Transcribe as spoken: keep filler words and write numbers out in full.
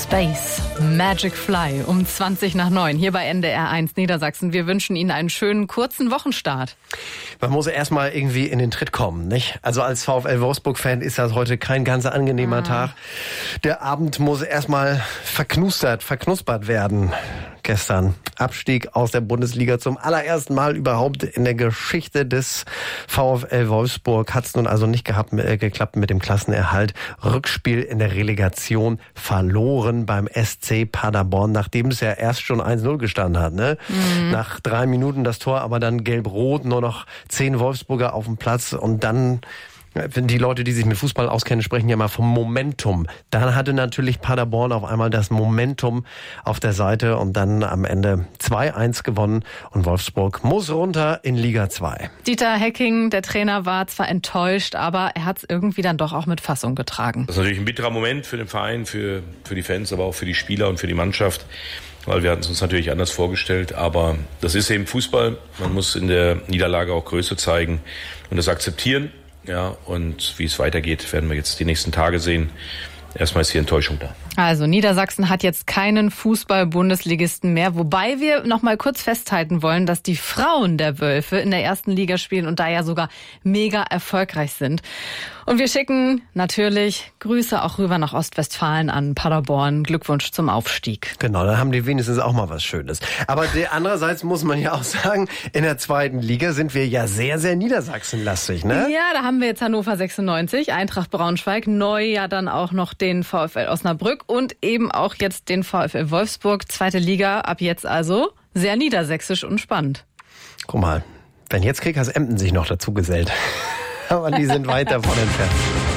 Space, Magic Fly um zwanzig nach neun hier bei N D R eins Niedersachsen. Wir wünschen Ihnen einen schönen kurzen Wochenstart. Man muss erst mal irgendwie in den Tritt kommen, nicht? Also als VfL Wolfsburg-Fan ist das heute kein ganz angenehmer ah. Tag. Der Abend muss erst mal verknustert, verknuspert werden. Gestern Abstieg aus der Bundesliga zum allerersten Mal überhaupt in der Geschichte des VfL Wolfsburg. Hat es nun also nicht gehabt, äh, geklappt mit dem Klassenerhalt. Rückspiel in der Relegation verloren beim S C Paderborn, nachdem es ja erst schon eins null gestanden hat. Ne? Mhm. Nach drei Minuten das Tor, aber dann gelb-rot, nur noch zehn Wolfsburger auf dem Platz und dann... Die Leute, die sich mit Fußball auskennen, sprechen ja mal vom Momentum. Dann hatte natürlich Paderborn auf einmal das Momentum auf der Seite und dann am Ende zwei eins gewonnen und Wolfsburg muss runter in Liga zwei. Dieter Hecking, der Trainer, war zwar enttäuscht, aber er hat es irgendwie dann doch auch mit Fassung getragen. Das ist natürlich ein bitterer Moment für den Verein, für, für die Fans, aber auch für die Spieler und für die Mannschaft. Weil wir hatten es uns natürlich anders vorgestellt, aber das ist eben Fußball. Man muss in der Niederlage auch Größe zeigen und das akzeptieren. Ja, und wie es weitergeht, werden wir jetzt die nächsten Tage sehen. Erstmal ist die Enttäuschung da. Also Niedersachsen hat jetzt keinen Fußball-Bundesligisten mehr, wobei wir noch mal kurz festhalten wollen, dass die Frauen der Wölfe in der ersten Liga spielen und da ja sogar mega erfolgreich sind. Und wir schicken natürlich Grüße auch rüber nach Ostwestfalen an Paderborn. Glückwunsch zum Aufstieg. Genau, dann haben die wenigstens auch mal was Schönes. Aber andererseits muss man ja auch sagen, in der zweiten Liga sind wir ja sehr, sehr niedersachsenlastig, ne? Ja, da haben wir jetzt Hannover sechsundneunzig, Eintracht Braunschweig, neu ja dann auch noch den VfL Osnabrück und eben auch jetzt den VfL Wolfsburg. Zweite Liga, ab jetzt also sehr niedersächsisch und spannend. Guck mal, wenn jetzt Kickers Emden sich noch dazu gesellt. Aber die sind weit davon entfernt.